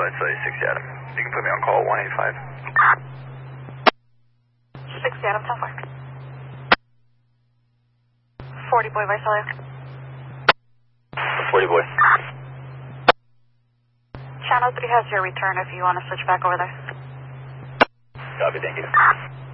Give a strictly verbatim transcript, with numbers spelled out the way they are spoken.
it's uh, six Adam. You can put me on call one eight five. six Adam, ten four. forty boy, Visalia. forty boy. Channel three has your return if you want to switch back over there. Copy, thank you.